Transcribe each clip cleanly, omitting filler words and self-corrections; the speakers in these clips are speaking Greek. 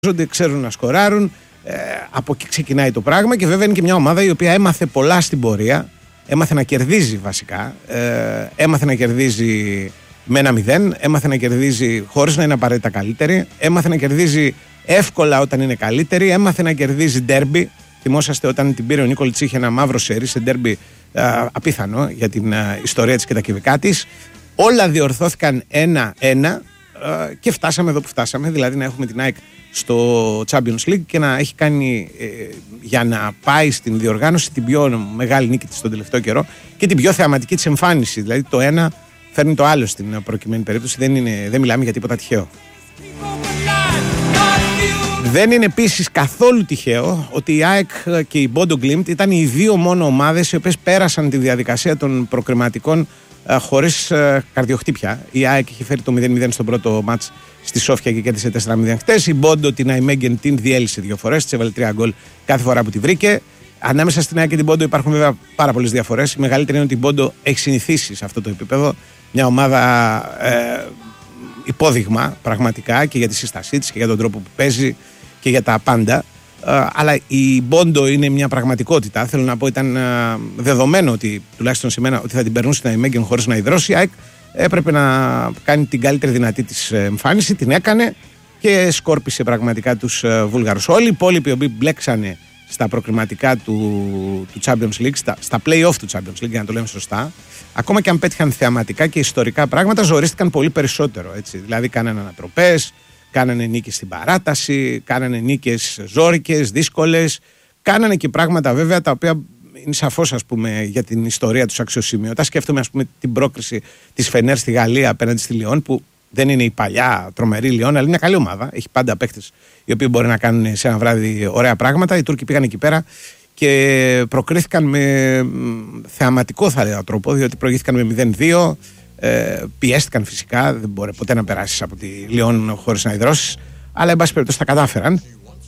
ξέρουν να σκοράρουν. Από εκεί ξεκινάει το πράγμα και βέβαια είναι και μια ομάδα η οποία έμαθε πολλά στην πορεία. Έμαθε να κερδίζει βασικά. Έμαθε να κερδίζει με 1-0. Έμαθε να κερδίζει χωρίς να είναι απαραίτητα καλύτερη. Έμαθε να κερδίζει εύκολα όταν είναι καλύτερη. Έμαθε να κερδίζει ντέρμπι. Θυμόσαστε όταν την πήρε ο Νίκολιτς, είχε ένα μαύρο σερί σε ντέρμπι απίθανο για την ιστορία της και τα κυβικά της. Όλα διορθώθηκαν 1-1 και φτάσαμε εδώ που φτάσαμε. Δηλαδή να έχουμε την ΑΕΚ στο Champions League και να έχει κάνει για να πάει στην διοργάνωση την πιο μεγάλη νίκη της τον τελευταίο καιρό και την πιο θεαματική της εμφάνιση. Δηλαδή το ένα φέρνει το άλλο στην προκειμένη περίπτωση. Δεν μιλάμε για τίποτα τυχαίο. Δεν είναι επίσης καθόλου τυχαίο ότι η ΑΕΚ και η Bodo Glimt ήταν οι δύο μόνο ομάδες οι οποίες πέρασαν τη διαδικασία των προκριματικών χωρίς καρδιοχτύπια. Η ΑΕΚ είχε φέρει το 0-0 στον πρώτο μάτς στη Σόφια και κέρδισε 4-0 χτες. Η Bodo την Αϊμέγγεν την διέλυσε 2 φορές, της έβαλε 3 γκολ κάθε φορά που τη βρήκε. Ανάμεσα στην ΑΕΚ και την Bodo υπάρχουν βέβαια πάρα πολλές διαφορές. Η μεγαλύτερη είναι ότι η Bodo έχει συνηθίσει σε αυτό το επίπεδο. Μια ομάδα υπόδειγμα πραγματικά και για τη σύστασή της και για τον τρόπο που παίζει και για τα πάντα. Αλλά η Bodo είναι μια πραγματικότητα. Θέλω να πω, ήταν δεδομένο ότι τουλάχιστον σε μένα ότι θα την περνούσε στην Αϊμέγγεν χωρίς να υδρώσει. Η ΑΕΚ έπρεπε να κάνει την καλύτερη δυνατή της εμφάνιση. Την έκανε και σκόρπισε πραγματικά τους Βούλγαρους. Όλοι οι υπόλοιποι οι οποίοι μπλέξανε στα προκριματικά του Champions League, στα play-off του Champions League, για να το λέμε σωστά, ακόμα και αν πέτυχαν θεαματικά και ιστορικά πράγματα, ζορίστηκαν πολύ περισσότερο. Έτσι. Δηλαδή, κάνανε ανατροπές, κάνανε νίκες στην παράταση, κάνανε νίκες ζόρικες, δύσκολες, κάνανε και πράγματα βέβαια τα οποία είναι σαφώς, ας πούμε, για την ιστορία τους αξιοσημείωτα. Σκέφτομαι, ας πούμε, την πρόκριση της Φενέρ στη Γαλλία απέναντι στη Λιόν, που δεν είναι η παλιά τρομερή Λιόν, αλλά είναι μια καλή ομάδα. Έχει πάντα παίκτες οι οποίοι μπορεί να κάνουν σε ένα βράδυ ωραία πράγματα. Οι Τούρκοι πήγαν εκεί πέρα και προκρίθηκαν με θεαματικό, θα λέω, τρόπο, διότι προηγήθηκαν με 0-2. Πιέστηκαν φυσικά, δεν μπορεί ποτέ να περάσεις από τη Λιόν χωρίς να υδρώσεις, αλλά εν πάση περιπτώσει τα κατάφεραν.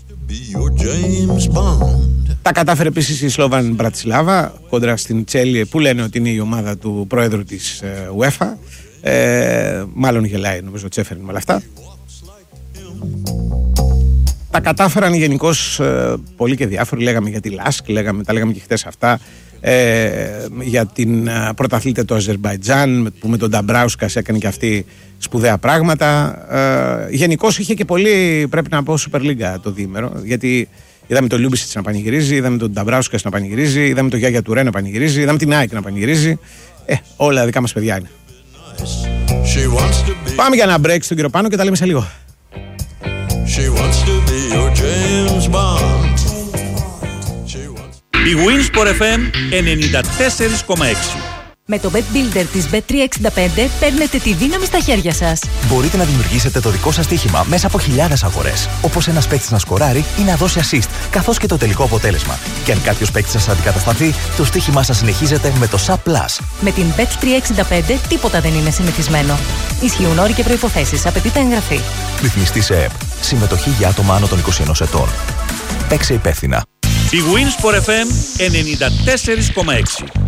Τα κατάφερε επίσης η Σλόβαν Μπρατισλάβα κόντρα στην Τσέλιε, που λένε ότι είναι η ομάδα του πρόεδρου της UEFA. Μάλλον γελάει νομίζω ο Τσέφεριν με όλα αυτά. Τα κατάφεραν γενικώς πολύ και διάφοροι. Λέγαμε για τη Λάσκ, τα λέγαμε και χτες αυτά. Για την πρωταθλήτρια του Αζερμπαϊτζάν που με τον Νταμπράουσκας έκανε και αυτή σπουδαία πράγματα. Γενικώς είχε και πολύ, πρέπει να πω, Super League το διήμερο, γιατί είδαμε τον Λιούμπισιτς να πανηγυρίζει, είδαμε τον Νταμπράουσκας να πανηγυρίζει, είδαμε τον Γιάγια Τουρέ να πανηγυρίζει, είδαμε την ΑΕΚ να πανηγυρίζει. Όλα δικά μας παιδιά είναι. Πάμε για ένα break στον κύριο Πάνο και τα λέμε σε λίγο. Η Winsport FM 94,6. Με το Bet Builder της Bet365 παίρνετε τη δύναμη στα χέρια σας. Μπορείτε να δημιουργήσετε το δικό σας στοίχημα μέσα από χιλιάδες αγορές. Όπως ένας παίκτης να σκοράρει ή να δώσει assist, καθώς και το τελικό αποτέλεσμα. Και αν κάποιος παίκτης σας αντικατασταθεί, το στοίχημά σας συνεχίζεται με το SAP+. Με την Bet365 τίποτα δεν είναι συνηθισμένο. Ισχύουν όροι και προϋποθέσεις. Απαιτείται εγγραφή. Ρυθμιστή σε ΕΠ. Συμμετοχή για άτομα άνω των 21 ετών. Παίξε υπεύθυνα. Η Winsport FM 94,6.